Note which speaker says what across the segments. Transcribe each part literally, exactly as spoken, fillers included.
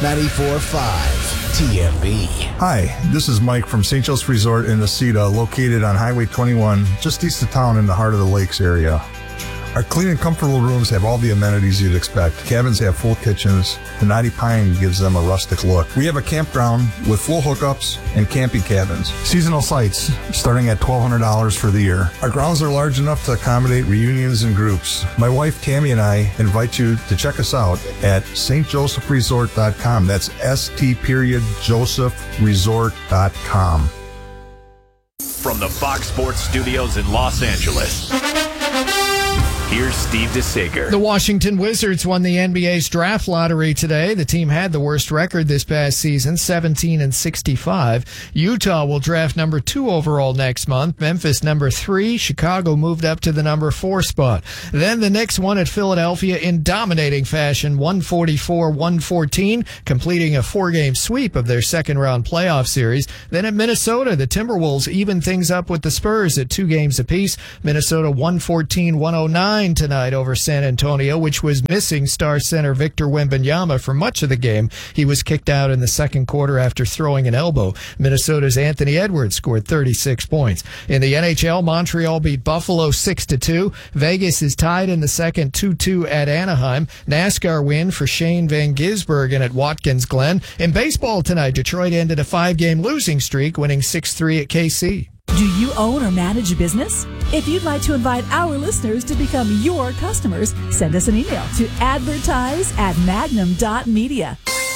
Speaker 1: ninety-four point five T M B.
Speaker 2: Hi, this is Mike from Saint Joseph Resort in Necedah, located on Highway twenty-one, just east of town in the heart of the lakes area. Our clean and comfortable rooms have all the amenities you'd expect. Cabins have full kitchens. The Knotty Pine gives them a rustic look. We have a campground with full hookups and camping cabins. Seasonal sites starting at twelve hundred dollars for the year. Our grounds are large enough to accommodate reunions and groups. My wife Tammy and I invite you to check us out at S T Joseph Resort dot com. That's S T period Joseph Resort dot com.
Speaker 3: From the Fox Sports Studios in Los Angeles, here's Steve DeSager.
Speaker 4: The Washington Wizards won the N B A's draft lottery today. The team had the worst record this past season, seventeen and sixty-five. Utah will draft number two overall next month. Memphis number three. Chicago moved up to the number four spot. Then the Knicks won at Philadelphia in dominating fashion, one forty-four one fourteen, completing a four-game sweep of their second-round playoff series. Then at Minnesota, the Timberwolves evened things up with the Spurs at two games apiece. Minnesota one fourteen one oh nine tonight over San Antonio, which was missing star center Victor Wembanyama for much of the game. He was kicked out in the second quarter after throwing an elbow. Minnesota's Anthony Edwards scored thirty-six points. In the N H L, Montreal beat Buffalo six to two. Vegas is tied in the second two two at Anaheim. NASCAR win for Shane Van Gisbergen at Watkins Glen. In baseball tonight, Detroit ended a five-game losing streak, winning six three at K C.
Speaker 5: Do you own or manage a business? If you'd like to invite our listeners to become your customers, send us an email to advertise at magnum dot media.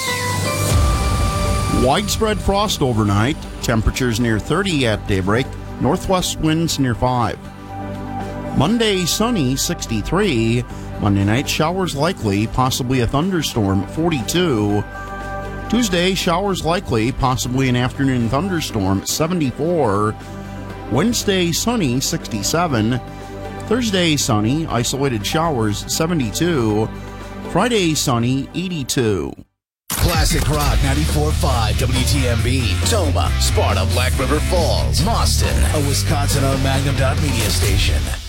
Speaker 6: Widespread frost overnight. Temperatures near thirty at daybreak. Northwest winds near five. Monday, sunny, sixty-three. Monday night, showers likely, possibly a thunderstorm, forty-two. Tuesday, showers likely, possibly an afternoon thunderstorm, seventy-four. Wednesday, sunny, sixty-seven. Thursday, sunny, isolated showers, seventy-two. Friday, sunny, eighty-two.
Speaker 1: Classic Rock ninety-four point five W T M B. Toma, Sparta, Black River Falls, Boston, a Wisconsin-owned Magnum dot media station.